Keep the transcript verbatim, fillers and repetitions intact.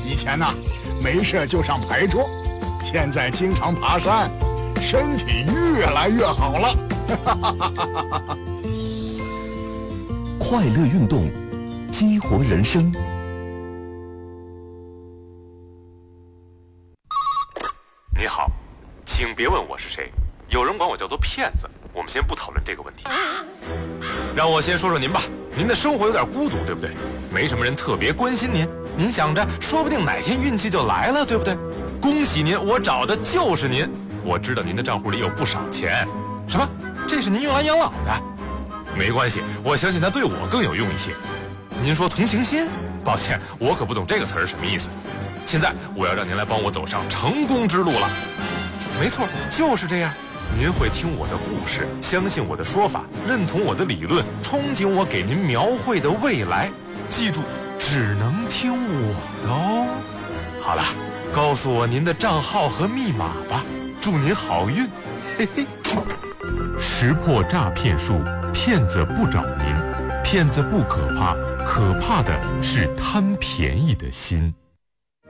以前呢，没事就上牌桌，现在经常爬山，身体越来越好了。 快乐运动，激活人生。 你好，请别问我是谁，有人管我叫做骗子。我们先不讨论这个问题，让我先说说您吧。您的生活有点孤独，对不对？没什么人特别关心您，您想着说不定哪天运气就来了，对不对？恭喜您，我找的就是您。我知道您的账户里有不少钱。什么？这是您用来养老的？没关系，我相信它对我更有用一些。您说同情心？抱歉，我可不懂这个词儿什么意思。现在我要让您来帮我走上成功之路了。没错，就是这样。您会听我的故事，相信我的说法，认同我的理论，憧憬我给您描绘的未来。记住，只能听我的哦。好了，告诉我您的账号和密码吧，祝您好运。嘿嘿。 识破诈骗术，骗子不找您，骗子不可怕，可怕的是贪便宜的心。